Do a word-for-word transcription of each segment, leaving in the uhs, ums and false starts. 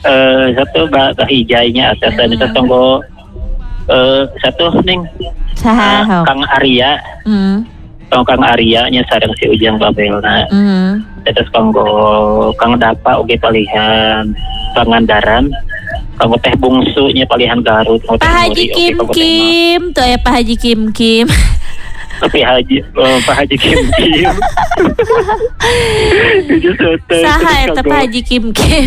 Eh satu bah hijainya atas dan itu tunggu eh satu ning Saha. uh, Kang Arya. Hmm. Tong Kang Arya nya sareng si Ujang Babelna. Hmm. Terus kanggo Kang Dapa oge palihan Pangandaran. Kanggo teh bungsu nya palihan Garut. Pak Haji Kim Kim, tuh ya Pak Haji Kim Kim. Tapi Haji oh, Pak Haji Kim Kim. Saha eta Pak Haji Kim Kim.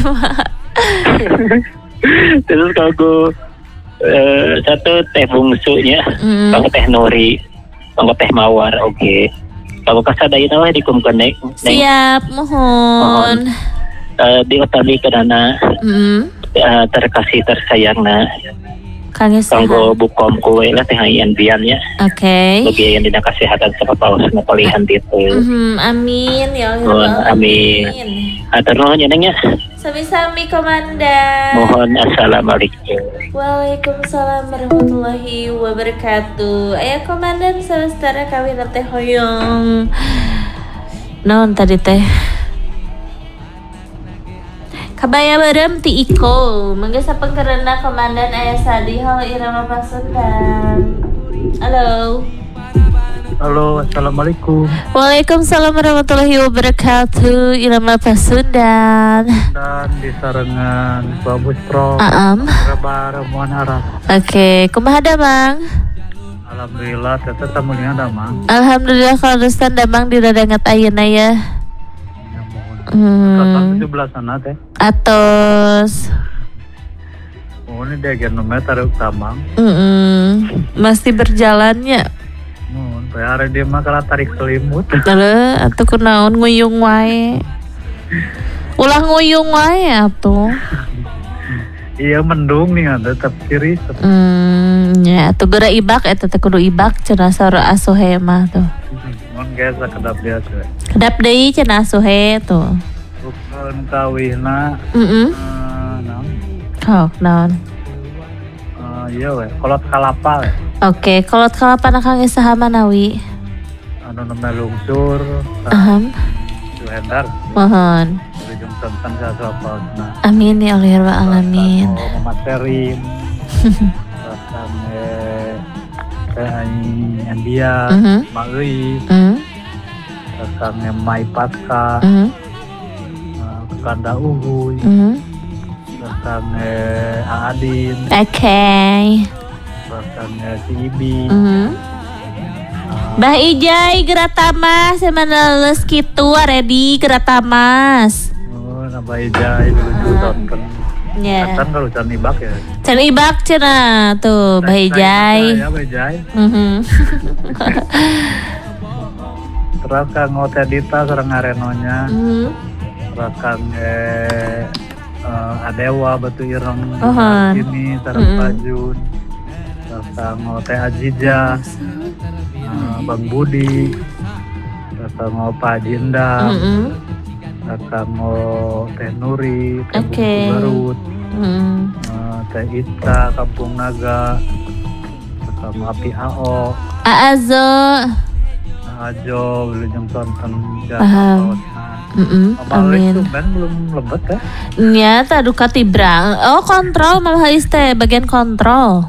Terus kanggo uh, satu teh bungsunya, mm. kanggo teh Nuri, kanggo teh Mawar, oke. Okay. Kanggo kasadayana we dikumkeun nek. Siap, mohon. Uh, di utami kenana mm. uh, terkasih tersayangna. Kang kanggo bukom kue lah teh hayan biannya. Oke. Bagi yang dina kesehatan sama pausna palihan ditu. Mm-hmm. Amin ya Allah. Amin. Atur nuhun ya Neng ya. Sami-sami komandan. Mohon assalamualaikum. Waalaikumsalam warahmatullahi wabarakatuh. Aya komandan saestara kawin teh hoyong. Naon tadi teh? Kabaya berem ti Iko, mangga sapengkerenna komandan aya Sadiho Irama Pasundan. Halo. Halo, assalamualaikum. Waalaikumsalam warahmatullahi wabarakatuh. Irama Pasundan. Dan di sarengan Pak Bustro. Aam. Kabar mohon harap. Oke, kumaha damang? Alhamdulillah, teteh tamunya damang. Alhamdulillah kalau Rustan damang di dadangat ayeuna ya. Hmm. tujuh belas sana teh. Atos. Oh, ini dia genometer utama. Mm-mm. Masih berjalannya. Oh, bayar dia mah kalau tarik selimut. Tele, atuh kunaon nguyung wae. Ulah nguyung wae atuh. Iya mendung nih ada tetap kiri. Hmm, ya atuh geura ibak eta teh kudu ibak cenah saur asuhe mah tuh. Mun geus sakedap biasa. Kedap deui cenah asuhe tuh. Bukan kawihna. Heeh. Uh, naon? Oh, naon? Uh, iya we, kolot kalapa we. Oke, kolot kalapa na kang saha manawi? Anu namanya lungsur. Aham. Suhendar. Mohon. Ujung tentang sasapausna. Amin ya Allah ya Rabbal alamin. Mematerin. Rasam eh teh Andia, Mhm. Maui. Mhm. Rasam Mai Pasca. Mhm. Kanda Uhuy. Mhm. Rasam eh Aadin. Oke. Rasam si Ibi. Mhm. Bah Ijai Geratamas semana leus kitu ready Geratamas. Oh, nambah Ijai dulu jutaan kan. Ya. Kan kalau can ibak ya. Can ibak cenah tuh Bah Ijai. Ya Bah Ijai. Mhm. Terus kan ngote Dita sareng arenonya. Mhm. Terus kan eh uh, Adewa batu ireng ini sareng Mhm. Pajun. Terus kan ngote Ajija. Uh, Bang Budi, Kakak Pak Jinda, Mhm. Kakak Teh Nuri, Teh Oke. Garut, Mhm. uh, Teh Ita, Kampung Naga, Kakak Api A O, Aazo. Ajo, Wilujeng Tonton, Paham. Mhm. Amin. Itu kan belum lebet ya? Nyata duka tibrang. Oh kontrol malah iste bagian kontrol.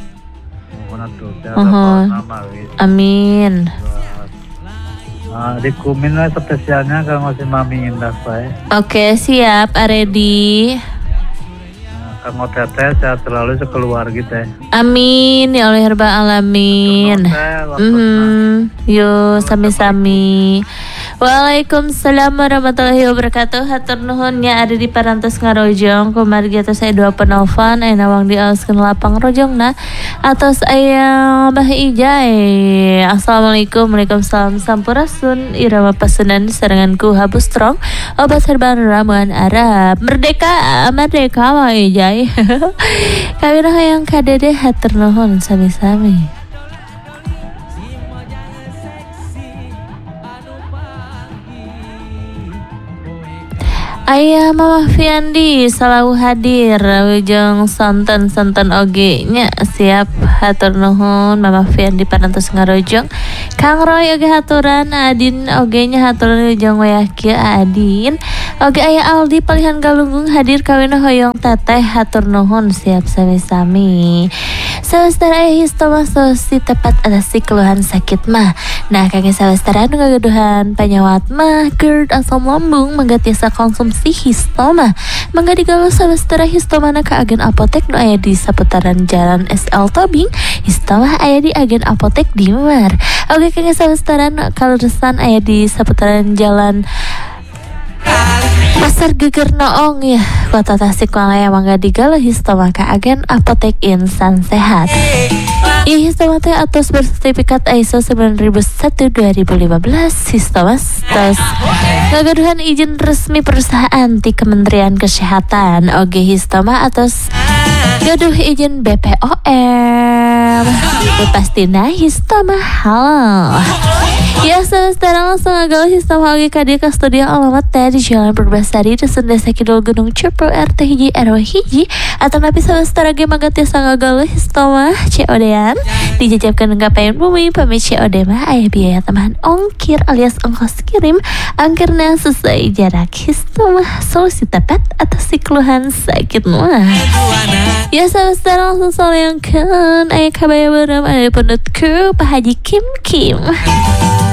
Uh-huh. Amin. Nah, di Kumin lah spesialnya kalau masih Mami Indah saya. Oke siap, ready. Nah, kamu teteh sehat selalu sekeluarga teh. Amin ya Allah Rabbal alamin. Hmm, yo sami-sami. Waalaikumsalam warahmatullahi wabarakatuh. Hatur nuhun nya ada di parantos ngarojong kumargi atas saya dua penovan aya nawang diaoskeun lapang rojongna atas aya Bah Ijai. Assalamualaikum waalaikumsalam sampurasun irama pasundan sarenganku Habus Strong obat herbal ramuan Arab merdeka merdeka Bah Ijai. Kawin hayang kadede hatur nuhun sami-sami. Ayah Mama Fiandi selalu hadir ujung sonten-sonten oge nya siap hatur nuhun Mama Fian di parantos ngarojong Kang Roy oge haturan Adin oge nya haturan jeung wayah kieu Adin oge aya Aldi palihan galunggung hadir kawina hoyong teteh hatur nuhun siap sami-sami sawastara aya histomastosis tepat atas si keluhan sakit mah nah kangge sawastara nu ngagaduhan panyawat mah GERD asam lambung mangga tiasa konsumsi histoma mangga digaluh sawastara histomana ka agen apotek nu aya di seputaran Jalan S L Tobing histoma aya di agen apotek Dimar oge kangge sawastara nu kaleresan aya di seputaran Jalan Pasar Geger Noong ya Kota Tasikmalaya mangga digaluh histoma ka agen apotek Insan Sehat. Ieu histoma teh atos bersertifikat I S O sembilan ribu satu dua ribu lima belas histoma tos ngagaduhan izin resmi perusahaan ti Kementerian Kesehatan oge histoma atos gaduh izin B P O M pastina histoma halal. Ya saudara langsung agaluh histoma oge ka dieu ka studio alamat teh di Jalan Purbasari Dusun Desa Kidul Gunung Cepu R T hiji R W hiji atau napi saudara ge mangga tiasa ngagaluh histoma C O D-an dijajabkeun ka Payun Bumi pami C O D mah aya biaya tambahan ongkir alias ongkos kirim angkerna sesuai jarak histoma solusi tepat atas si keluhan sakit mah. Ya saudara langsung soalengkeun aya kabaya beureum aya pundutku Pak Haji Kim Kim.